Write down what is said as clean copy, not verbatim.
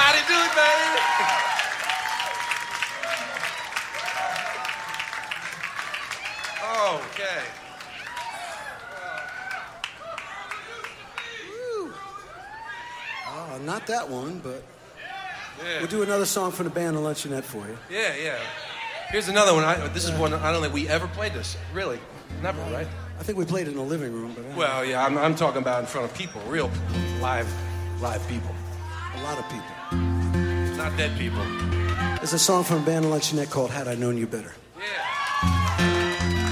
Howdy do it, baby. Okay. Oh, not that one, but Yeah. we'll do another song from the band and Luncheonette for you. Yeah. Here's another one. This is one I don't think we ever played this. Really, never, right? I think we played it in the living room, but Well, yeah. I'm talking about in front of people, real live people, a lot of people. not dead people. There's a song from the band and Luncheonette called "Had I Known You Better." Yeah.